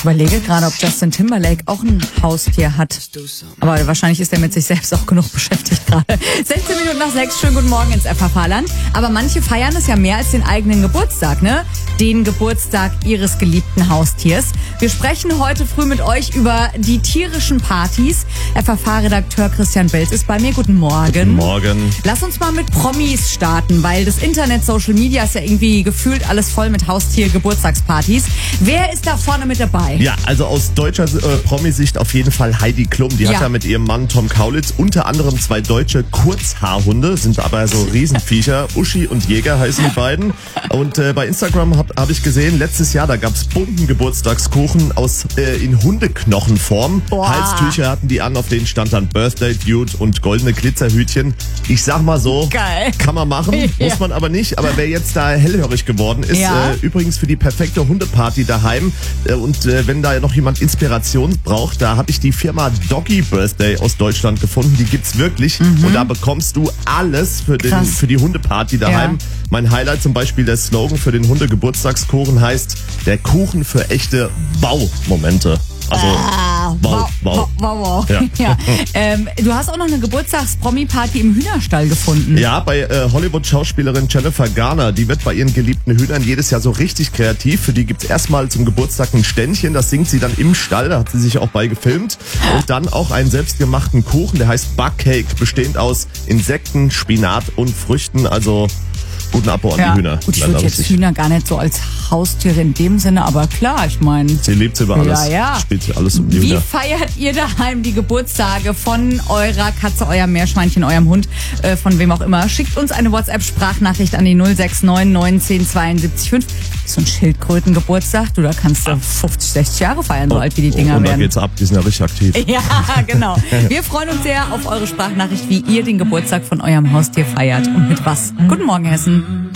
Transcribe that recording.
überlege gerade, ob Justin Timberlake auch ein Haustier hat. Aber wahrscheinlich ist er mit sich selbst auch genug beschäftigt gerade. 16 Minuten nach 6, schönen guten Morgen ins FHV-Land. Aber manche feiern es ja mehr als den eigenen Geburtstag, ne? Den Geburtstag ihres geliebten Haustiers. Wir sprechen heute früh mit euch über die tierischen Partys. FHV-Redakteur Christian Belz ist bei mir. Guten Morgen. Guten Morgen. Lass uns mal mit Promis starten, weil das Internet, Social Media ist ja irgendwie gefühlt alles voll mit Haustier-Geburtstagspartys. Wer ist da vorne mit dabei? Ja, also aus deutscher Promi-Sicht auf jeden Fall Heidi Klum. Die hat ja mit ihrem Mann Tom Kaulitz unter anderem 2 deutsche Kurzhaarhunde, sind aber so Riesenviecher. Uschi und Jäger heißen die beiden. Und bei Instagram hab ich gesehen, letztes Jahr, da gab's bunten Geburtstagskuchen in Hundeknochenform. Boah. Halstücher hatten die an, auf denen stand dann Birthday Dude und goldene Glitzerhütchen. Ich sag mal so, geil. Kann man machen, muss man aber nicht. Aber wer jetzt da hellhörig geworden ist, übrigens für die perfekte Hundeparty daheim. Und wenn da noch jemand Inspiration braucht, da habe ich die Firma Doggy Birthday aus Deutschland gefunden. Die gibt's wirklich. Und da bekommst du alles für die Hundeparty daheim. Ja. Mein Highlight zum Beispiel, der Slogan für den Hundegeburtstagskuchen heißt, der Kuchen für echte Wow-Momente. Also, wow. Ja. Du hast auch noch eine Geburtstags-Promi-Party im Hühnerstall gefunden. Ja, bei Hollywood-Schauspielerin Jennifer Garner. Die wird bei ihren geliebten Hühnern jedes Jahr so richtig kreativ. Für die gibt's erstmal zum Geburtstag ein Ständchen. Das singt sie dann im Stall. Da hat sie sich auch bei gefilmt. Und dann auch einen selbstgemachten Kuchen. Der heißt Bugcake. Bestehend aus Insekten, Spinat und Früchten. Also guten Abbau an die Hühner. Gut, ich würde jetzt Hühner gar nicht so als Haustiere in dem Sinne, aber klar, ich meine... Sie lebt über alles. Ja. Spielt alles um die Wie Hühner. feiert ihr daheim die Geburtstage von eurer Katze, eurem Meerschweinchen, eurem Hund, von wem auch immer? Schickt uns eine WhatsApp-Sprachnachricht an die 069 19 72 5. So ein Schildkrötengeburtstag, du, da kannst du 50, 60 Jahre feiern, so alt wie die Dinger und werden. Und da geht's ab, die sind ja richtig aktiv. Ja, genau. Wir freuen uns sehr auf eure Sprachnachricht, wie ihr den Geburtstag von eurem Haustier feiert und mit was. Guten Morgen, Hessen.